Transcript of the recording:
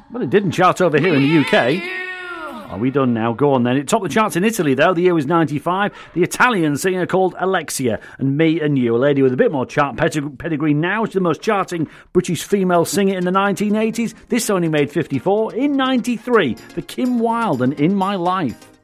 Well, it didn't chart over here in the UK. Are we done now? Go on then. It topped the charts in Italy, though. The year was 95. The Italian singer called Alexia, and Me and You, a lady with a bit more chart pedigree now. She's the most charting British female singer in the 1980s. This only made 54 in 93 for Kim Wilde and In My Life.